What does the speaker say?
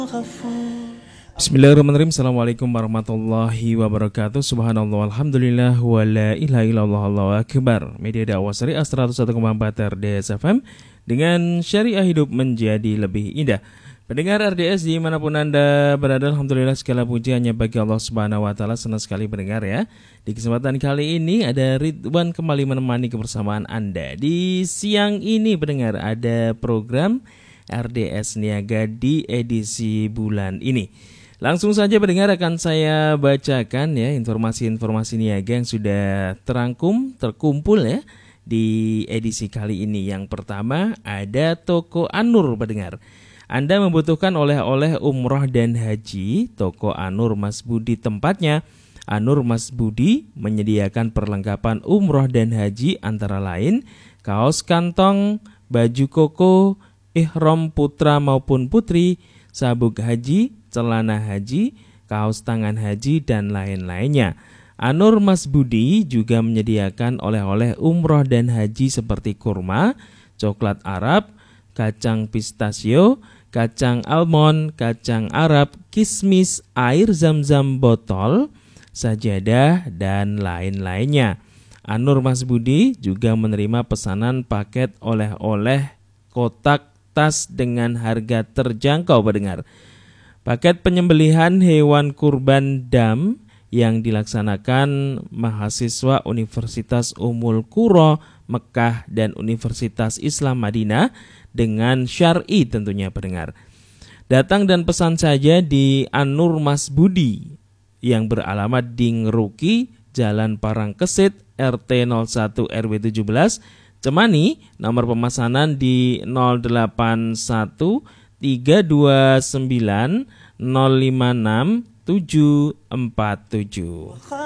Bismillahirrahmanirrahim. Assalamualaikum warahmatullahi wabarakatuh. Subhanallah, alhamdulillah, wa la ilaha illallah, Allahu akbar. Media dakwah syariah 101,4 RDS FM dengan syariah hidup menjadi lebih indah. Pendengar RDS dimanapun Anda berada, alhamdulillah segala puji hanya bagi Allah Subhanahu wa taala. Senang sekali pendengar ya. Di kesempatan kali ini ada Ridwan kembali menemani kebersamaan Anda. Di siang ini pendengar ada program RDS Niaga di edisi bulan ini. Langsung saja pendengar akan saya bacakan ya informasi-informasi niaga yang sudah terkumpul ya di edisi kali ini. Yang pertama ada Toko Anur pendengar. Anda membutuhkan oleh-oleh umroh dan haji, Toko Anur Mas Budi tempatnya. Anur Mas Budi menyediakan perlengkapan umroh dan haji antara lain kaos kantong, baju koko, ihram putra maupun putri, sabuk haji, celana haji, kaos tangan haji, dan lain-lainnya. Anur Mas Budi juga menyediakan oleh-oleh umroh dan haji seperti kurma, coklat Arab, kacang pistachio, kacang almond, kacang Arab, kismis, air zam-zam botol, sajadah, dan lain-lainnya. Anur Mas Budi juga menerima pesanan paket oleh-oleh kotak tas dengan harga terjangkau pendengar. Paket penyembelihan hewan kurban dam yang dilaksanakan mahasiswa Universitas Ummul Qura Mekah dan Universitas Islam Madinah dengan syar'i tentunya pendengar. Datang dan pesan saja di Anur Mas Budi yang beralamat di Ngruki, Jalan Parangkesit, RT 01 RW 17, Cemani. Nomor pemesanan di 081 329 056 747.